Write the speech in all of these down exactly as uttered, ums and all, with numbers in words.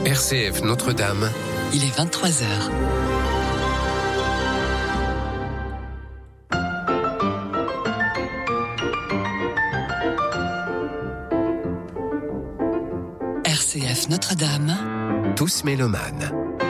R C F Notre-Dame. Il est vingt-trois heures. R C F Notre-Dame. Tous mélomanes.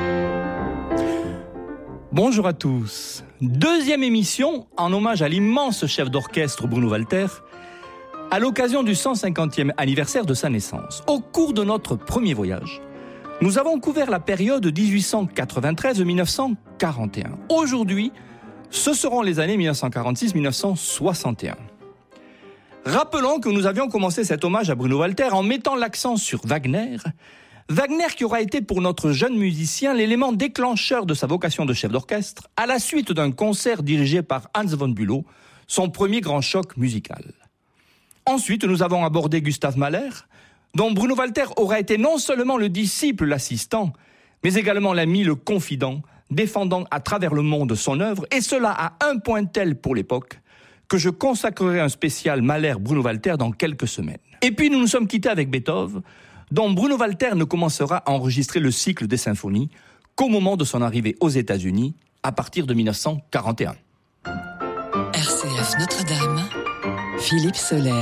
Bonjour à tous. Deuxième émission en hommage à l'immense chef d'orchestre Bruno Walter, à l'occasion du cent cinquantième anniversaire de sa naissance. Au cours de notre premier voyage, nous avons couvert la période dix-huit cent quatre-vingt-treize à mille neuf cent quarante et un. Aujourd'hui, ce seront les années mille neuf cent quarante-six à mille neuf cent soixante et un. Rappelons que nous avions commencé cet hommage à Bruno Walter en mettant l'accent sur Wagner. Wagner qui aura été pour notre jeune musicien l'élément déclencheur de sa vocation de chef d'orchestre à la suite d'un concert dirigé par Hans von Bülow, son premier grand choc musical. Ensuite, nous avons abordé Gustav Mahler, dont Bruno Walter aura été non seulement le disciple, l'assistant, mais également l'ami, le confident, défendant à travers le monde son œuvre, et cela à un point tel pour l'époque que je consacrerai un spécial Mahler-Bruno Walter dans quelques semaines. Et puis nous nous sommes quittés avec Beethoven, dont Bruno Walter ne commencera à enregistrer le cycle des symphonies qu'au moment de son arrivée aux États-Unis, à partir de mille neuf cent quarante et un. R C F Notre-Dame, Philippe Soler.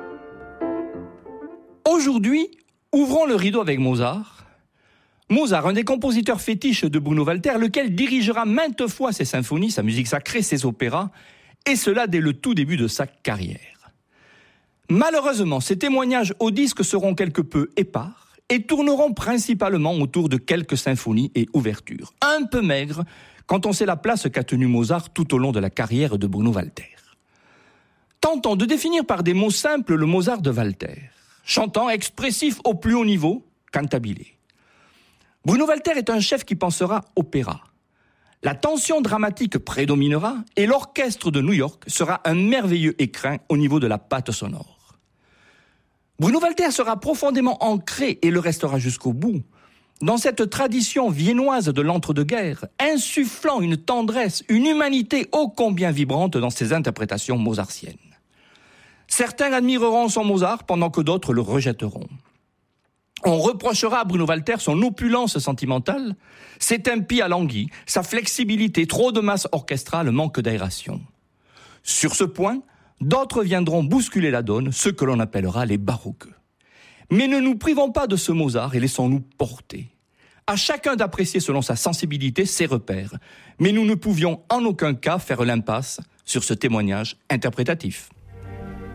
Aujourd'hui, ouvrons le rideau avec Mozart. Mozart, un des compositeurs fétiches de Bruno Walter, lequel dirigera maintes fois ses symphonies, sa musique sacrée, ses opéras, et cela dès le tout début de sa carrière. Malheureusement, ces témoignages au disque seront quelque peu épars et tourneront principalement autour de quelques symphonies et ouvertures. Un peu maigres quand on sait la place qu'a tenue Mozart tout au long de la carrière de Bruno Walter. Tentons de définir par des mots simples le Mozart de Walter. Chantant, expressif au plus haut niveau, cantabile. Bruno Walter est un chef qui pensera opéra. La tension dramatique prédominera et l'orchestre de New York sera un merveilleux écrin au niveau de la patte sonore. Bruno Walter sera profondément ancré, et le restera jusqu'au bout, dans cette tradition viennoise de l'entre-deux-guerres, insufflant une tendresse, une humanité ô combien vibrante dans ses interprétations mozartiennes. Certains admireront son Mozart pendant que d'autres le rejetteront. On reprochera à Bruno Walter son opulence sentimentale, ses tempi alanguis, sa flexibilité, trop de masse orchestrale, manque d'aération. Sur ce point, d'autres viendront bousculer la donne, ce que l'on appellera les baroqueux. Mais ne nous privons pas de ce Mozart et laissons-nous porter. À chacun d'apprécier selon sa sensibilité ses repères, mais nous ne pouvions en aucun cas faire l'impasse sur ce témoignage interprétatif.